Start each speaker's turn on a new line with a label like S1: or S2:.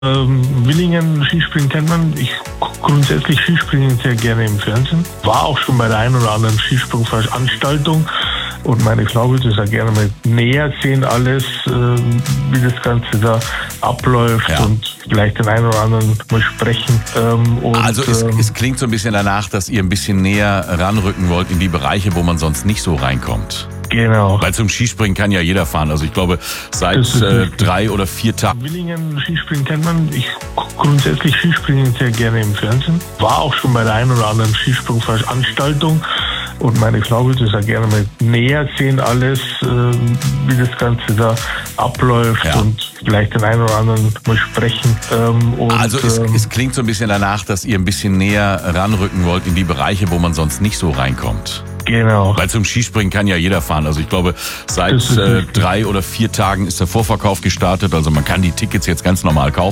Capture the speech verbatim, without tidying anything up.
S1: Ähm, Willingen, Skispringen kennt man. Ich gucke grundsätzlich Skispringen sehr gerne im Fernsehen. War auch schon bei der einen oder anderen Skisprungveranstaltung. Und meine Frau würde es ja gerne mal näher sehen, alles, äh, wie das Ganze da abläuft,
S2: ja.
S1: und vielleicht den einen oder anderen mal sprechen. Ähm, und,
S2: also es,
S1: ähm,
S2: es klingt so ein bisschen danach, dass ihr ein bisschen näher ranrücken wollt in die Bereiche, wo man sonst nicht so reinkommt.
S1: Genau.
S2: Weil zum Skispringen kann ja jeder fahren. Also ich glaube, seit äh, drei oder vier Tagen.
S1: Willingen, Skispringen kennt man. Ich gucke grundsätzlich Skispringen sehr gerne im Fernsehen. War auch schon bei der einen oder anderen Skisprungveranstaltung. Und meine Frau würde es ja gerne mal näher sehen, alles, äh, wie das Ganze da abläuft,
S2: ja.
S1: und vielleicht den einen oder anderen mal sprechen. Ähm, und,
S2: also es,
S1: ähm,
S2: es klingt so ein bisschen danach, dass ihr ein bisschen näher ranrücken wollt in die Bereiche, wo man sonst nicht so reinkommt.
S1: Genau.
S2: Weil zum Skispringen kann ja jeder fahren. Also ich glaube, seit äh, drei oder vier Tagen ist der Vorverkauf gestartet. Also man kann die Tickets jetzt ganz normal kaufen.